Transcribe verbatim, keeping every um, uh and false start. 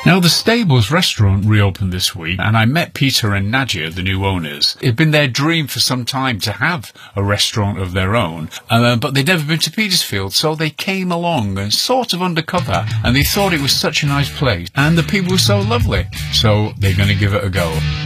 Now, the Stables restaurant reopened this week, and I met Peter and Nadia, the new owners. It'd been their dream for some time to have a restaurant of their own, uh, but they'd never been to Petersfield, so they came along and sort of undercover, and they thought it was such a nice place, and the people were so lovely, so they're going to give it a go.